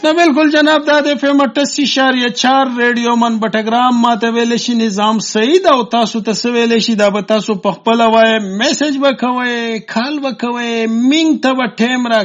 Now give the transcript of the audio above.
نو بالکل جناب دا د FM 88.4 ریډیو من بټګرام ماته ویل شي نظام سعید او تاسو ته ویل شي دا به تاسو په خپل وای میسج وکوي کال وکوي مینګ ته ټیم را